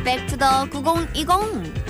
백투더 9020.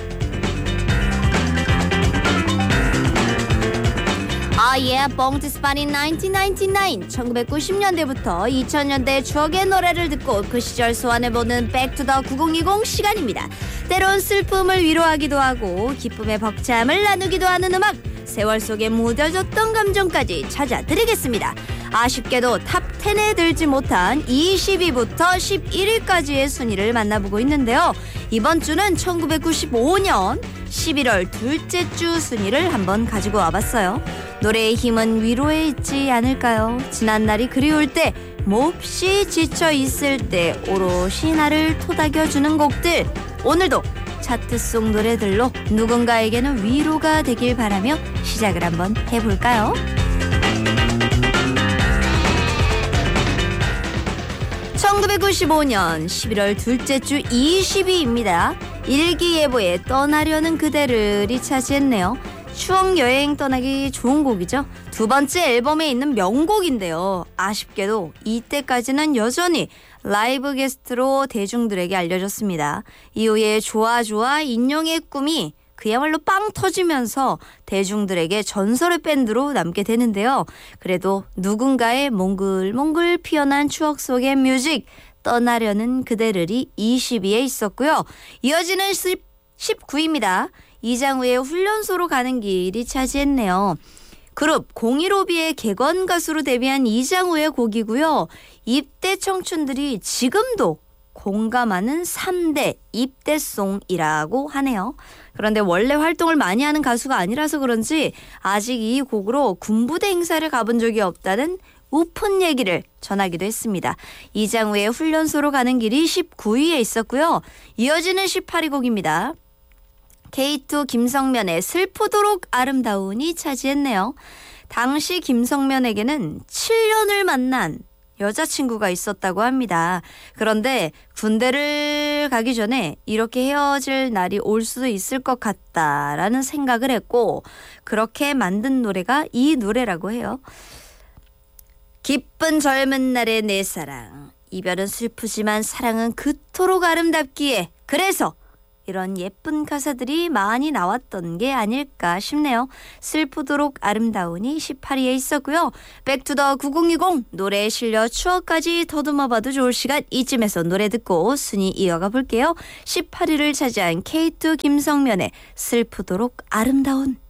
Born to Spot in 1999. 1990년대부터 2000년대 추억의 노래를 듣고 그 시절 소환해보는 백투더 9020 시간입니다. 때론 슬픔을 위로하기도 하고 기쁨의 벅참을 나누기도 하는 음악, 세월 속에 묻어졌던 감정까지 찾아드리겠습니다. 아쉽게도 탑10에 들지 못한 20위부터 11위까지의 순위를 만나보고 있는데요. 이번 주는 1995년 11월 둘째 주 순위를 한번 가지고 와봤어요. 노래의 힘은 위로에 있지 않을까요? 지난 날이 그리울 때, 몹시 지쳐 있을 때 오롯이 나를 토닥여주는 곡들. 오늘도 차트 속 노래들로 누군가에게는 위로가 되길 바라며 시작을 한번 해볼까요? 1995년 11월 둘째 주 20위입니다. 일기예보에 떠나려는 그대를이 차지했네요. 추억 여행 떠나기 좋은 곡이죠. 두 번째 앨범에 있는 명곡인데요. 아쉽게도 이때까지는 여전히 라이브 게스트로 대중들에게 알려졌습니다. 이후에 좋아 인형의 꿈이 그야말로 빵 터지면서 대중들에게 전설의 밴드로 남게 되는데요. 그래도 누군가의 몽글몽글 피어난 추억 속의 뮤직, 떠나려는 그대를이 20위에 있었고요. 이어지는 19위입니다. 이장우의 훈련소로 가는 길이 차지했네요. 그룹 015B의 객원 가수로 데뷔한 이장우의 곡이고요. 입대 청춘들이 지금도 공감하는 3대 입대송이라고 하네요. 그런데 원래 활동을 많이 하는 가수가 아니라서 그런지 아직 이 곡으로 군부대 행사를 가본 적이 없다는 우픈 얘기를 전하기도 했습니다. 이장우의 훈련소로 가는 길이 19위에 있었고요. 이어지는 18위 곡입니다. K2 김성면의 슬프도록 아름다운이 차지했네요. 당시 김성면에게는 7년을 만난 여자친구가 있었다고 합니다. 그런데 군대를 가기 전에 이렇게 헤어질 날이 올 수도 있을 것 같다라는 생각을 했고, 그렇게 만든 노래가 이 노래라고 해요. 기쁜 젊은 날의 내 사랑, 이별은 슬프지만 사랑은 그토록 아름답기에, 그래서 이런 예쁜 가사들이 많이 나왔던 게 아닐까 싶네요. 슬프도록 아름다운이 18위에 있었고요. 백투더 9020 노래에 실려 추억까지 더듬어봐도 좋을 시간, 이쯤에서 노래 듣고 순위 이어가 볼게요. 18위를 차지한 K2 김성면의 슬프도록 아름다운.